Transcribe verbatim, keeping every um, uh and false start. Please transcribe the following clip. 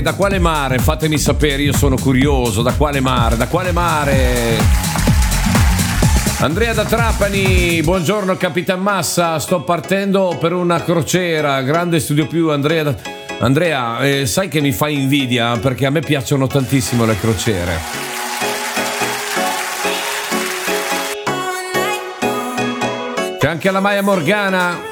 Da quale mare? Fatemi sapere, io sono curioso. Da quale mare? Da quale mare? Andrea da Trapani, buongiorno Capitan Massa, sto partendo per una crociera, grande Studio Più. Andrea, da... Andrea eh, sai che mi fai invidia perché a me piacciono tantissimo le crociere. C'è anche la Maya Morgana.